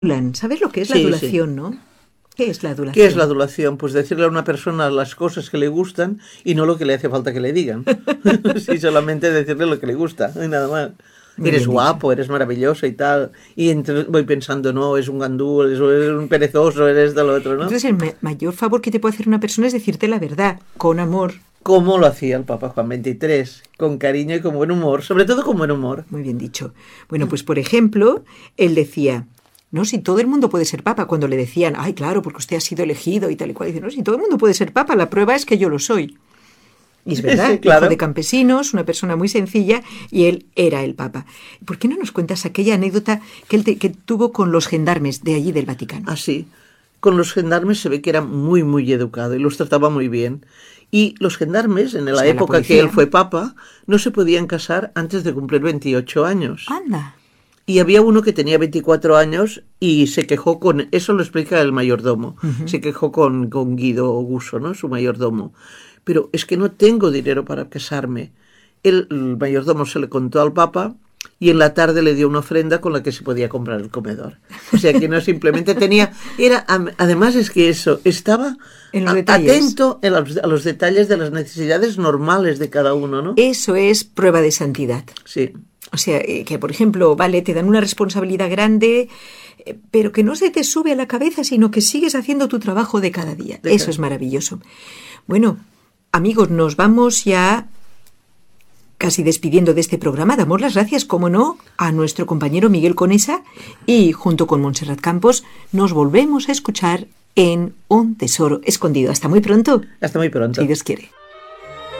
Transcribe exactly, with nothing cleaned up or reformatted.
¿Sabes lo que es la Sí, adulación, sí. no? ¿Qué es la adulación? ¿Qué es la adulación? Pues decirle a una persona las cosas que le gustan y no lo que le hace falta que le digan. Sí, solamente decirle lo que le gusta y nada más. Muy Eres bien guapo, dicho. eres maravilloso y tal. Y entonces voy pensando, no, es un gandú, eres, eres un perezoso, eres de lo otro, ¿no? Entonces el ma- mayor favor que te puede hacer una persona es decirte la verdad, con amor. Como lo hacía el Papa Juan veintitrés, con cariño y con buen humor, sobre todo con buen humor. Muy bien dicho. Bueno, pues por ejemplo, él decía, no, si todo el mundo puede ser papa, cuando le decían, ay, claro, porque usted ha sido elegido y tal y cual, dice, no, si todo el mundo puede ser papa, la prueba es que yo lo soy. Y es verdad, Sí, claro. hijo de campesinos, una persona muy sencilla, y él era el papa. ¿Por qué no nos cuentas aquella anécdota que él te- que tuvo con los gendarmes de allí del Vaticano? Así, con los gendarmes se ve que era muy, muy educado y los trataba muy bien. Y los gendarmes, en O la sea, la época que policía. él fue papa, no se podían casar antes de cumplir veintiocho años. Anda. Y había uno que tenía veinticuatro años y se quejó con... Eso lo explica el mayordomo. Ujú. Se quejó con, con Guido Guso, ¿no? Su mayordomo. Pero es que no tengo dinero para casarme. El, el mayordomo se le contó al Papa y en la tarde le dio una ofrenda con la que se podía comprar el comedor. O sea que no simplemente tenía... era am- Además es que eso, estaba En los a- detalles. atento a los, a los detalles de las necesidades normales de cada uno, ¿no? Eso es prueba de santidad. Sí. O sea, eh, que por ejemplo, vale, te dan una responsabilidad grande, eh, pero que no se te sube a la cabeza, sino que sigues haciendo tu trabajo de cada día. De Eso cada- es maravilloso. Bueno, amigos, nos vamos ya casi despidiendo de este programa. Damos las gracias, como no, a nuestro compañero Miguel Conesa y junto con Montserrat Campos nos volvemos a escuchar en Un Tesoro Escondido. Hasta muy pronto, Hasta muy pronto. si Dios quiere.